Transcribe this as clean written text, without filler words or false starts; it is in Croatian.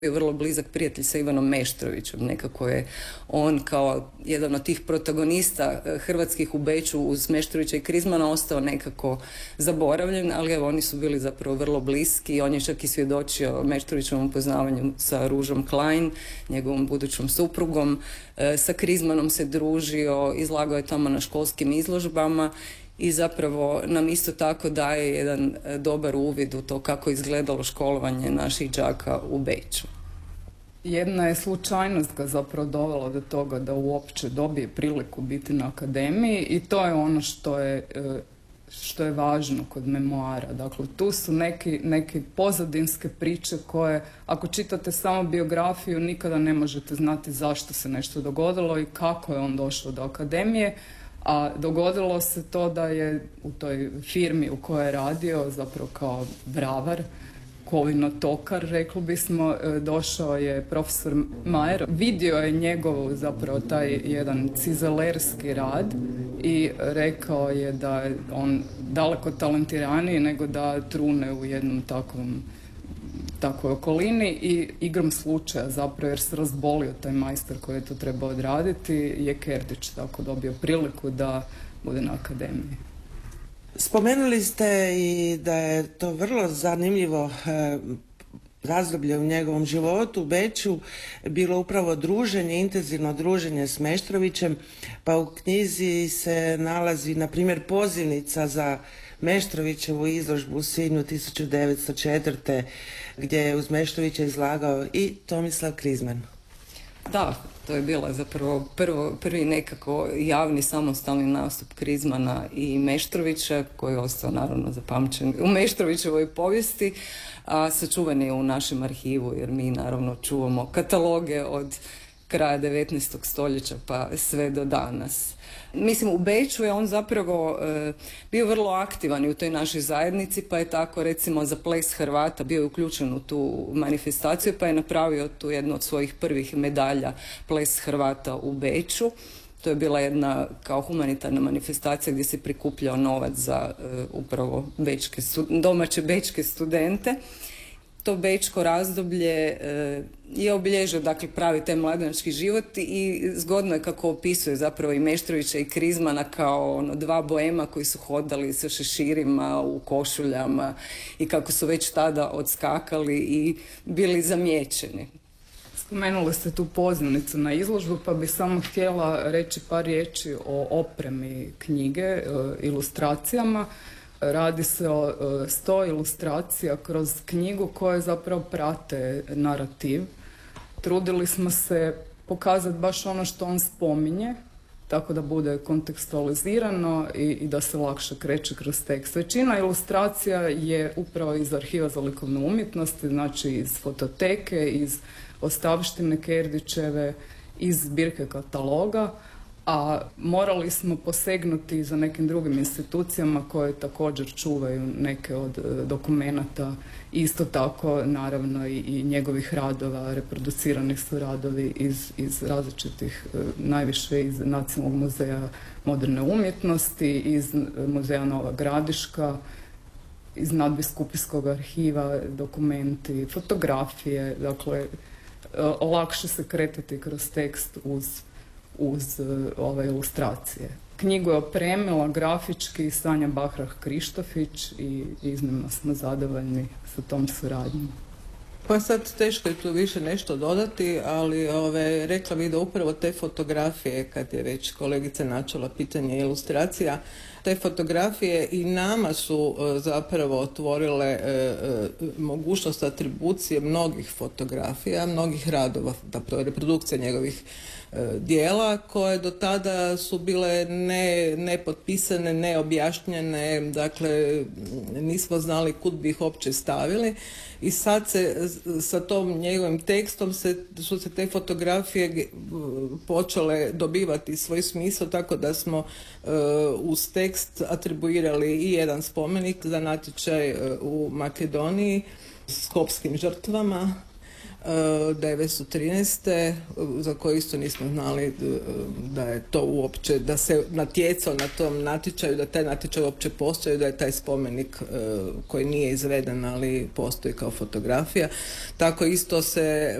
je vrlo blizak prijatelj sa Ivanom Meštrovićem. Nekako je on kao jedan od tih protagonista hrvatskih u Beču uz Meštrovića i Krizmana ostao nekako zaboravljen, ali evo oni su bili zapravo vrlo bliski i on je čak i svjedočio Meštrovićevom upoznavanju sa Ružom Klein, njegovom budućom suprugom. Sa Krizmanom se družio, izlagao je tamo na školskim izložbama i zapravo nam isto tako daje jedan dobar uvid u to kako je izgledalo školovanje naših đaka u Beču. Jedna je slučajnost ga zapravo dovela do toga da uopće dobije priliku biti na akademiji i to je ono što je važno kod memoara. Dakle, tu su neke pozadinske priče koje, ako čitate samo biografiju, nikada ne možete znati zašto se nešto dogodilo i kako je on došao do akademije. A dogodilo se to da je u toj firmi u kojoj je radio, zapravo kao bravar, kovinotokar, rekli bismo, došao je profesor Majer, vidio je njegov zapravo taj jedan cizelerski rad i rekao je da je on daleko talentiraniji nego da trune u jednom takvoj okolini i igrom slučaja zapravo jer se razbolio taj majstor koji je to trebao odraditi je Kerdić tako dobio priliku da bude na akademiji. Spomenuli ste i da je to vrlo zanimljivo razdoblje u njegovom životu u Beču bilo upravo druženje, intenzivno druženje s Meštrovićem, pa u knjizi se nalazi na primjer pozivnica za Meštrovićevu izložbu u svibnju 1904. gdje je uz Meštrovića izlagao i Tomislav Krizman. Da, to je bila zapravo prvi nekako javni samostalni nastup Krizmana i Meštrovića koji je ostao naravno zapamćen u Meštrovićevoj povijesti, a sačuvan je u našem arhivu jer mi naravno čuvamo kataloge od kraja 19. stoljeća pa sve do danas. Mislim, u Beču je on zapravo bio vrlo aktivan i u toj našoj zajednici, pa je tako recimo za ples Hrvata bio uključen u tu manifestaciju, pa je napravio tu jednu od svojih prvih medalja ples Hrvata u Beču. To je bila jedna kao humanitarna manifestacija gdje se prikupljao novac za upravo domaće bečke studente. To bečko razdoblje je obilježio, dakle, pravi taj mladenački život i zgodno je kako opisuje zapravo i Meštrovića i Krizmana kao dva boema koji su hodali sa šeširima u košuljama i kako su već tada odskakali i bili zamijećeni. Spomenuli ste tu pozivnicu na izložbu, pa bi samo htjela reći par riječi o opremi knjige, ilustracijama. Radi se o 100 ilustracija kroz knjigu koje zapravo prate narativ. Trudili smo se pokazati baš ono što on spominje, tako da bude kontekstualizirano i da se lakše kreće kroz tekst. Većina ilustracija je upravo iz Arhiva za likovnu umjetnost, znači iz fototeke, iz ostavštine Kerdićeve, iz zbirke kataloga, a morali smo posegnuti za nekim drugim institucijama koje također čuvaju neke od dokumenata. Isto tako, naravno, i njegovih radova, reproducirani su radovi iz različitih, najviše iz Nacionalnog muzeja moderne umjetnosti, iz muzeja Nova Gradiška, iz nadbiskupijskog arhiva, dokumenti, fotografije, dakle, lakše se kretati kroz tekst uz ove ilustracije. Knjigu je opremila grafički Sanja Bahrah-Krištofić i iznimno smo zadovoljni sa tom suradnjom. Pa sad teško je tu više nešto dodati, ali rekla bih da upravo te fotografije, kad je već kolegica načela pitanje ilustracija, te fotografije i nama su zapravo otvorile mogućnost atribucije mnogih fotografija, mnogih radova, zapravo reprodukcija njegovih dijela koje do tada su bile nepotpisane, neobjašnjene, dakle nismo znali kud bi ih uopće stavili i sad se sa tom njegovim tekstom su se te fotografije počele dobivati svoj smisao, tako da smo uz tekst atribuirali i jedan spomenik za natječaj u Makedoniji s skopskim žrtvama. 1913. za koje isto nismo znali da je to uopće, da se natjecao na tom natječaju, da taj natječaj uopće postoji, da je taj spomenik koji nije izveden, ali postoji kao fotografija. Tako isto se